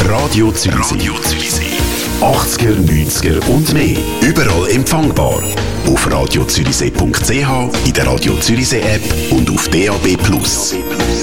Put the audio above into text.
Radio Zürichsee. 80er, 90er und mehr. Überall empfangbar. Auf radiozürichsee.ch, in der Radio Zürichsee App und auf DAB+.